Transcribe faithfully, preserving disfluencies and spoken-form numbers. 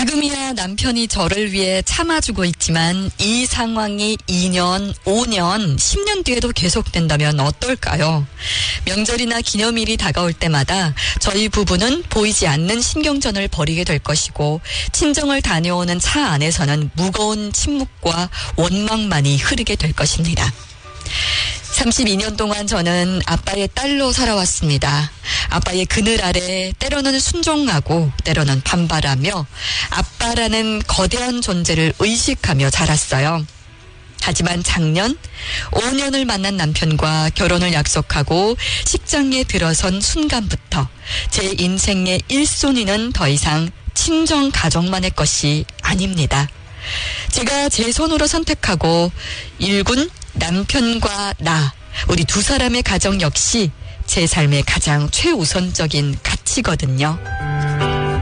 지금이야 남편이 저를 위해 참아주고 있지만 이 상황이 이 년, 오 년, 십 년 뒤에도 계속된다면 어떨까요? 명절이나 기념일이 다가올 때마다 저희 부부는 보이지 않는 신경전을 벌이게 될 것이고 친정을 다녀오는 차 안에서는 무거운 침묵과 원망만이 흐르게 될 것입니다. 삼십이 년 동안 저는 아빠의 딸로 살아왔습니다. 아빠의 그늘 아래 때로는 순종하고 때로는 반발하며 아빠라는 거대한 존재를 의식하며 자랐어요. 하지만 작년 오 년을 만난 남편과 결혼을 약속하고 식장에 들어선 순간부터 제 인생의 일 순위는 더 이상 친정 가족만의 것이 아닙니다. 제가 제 손으로 선택하고 일군 남편과 나, 우리 두 사람의 가정 역시 제 삶의 가장 최우선적인 가치거든요.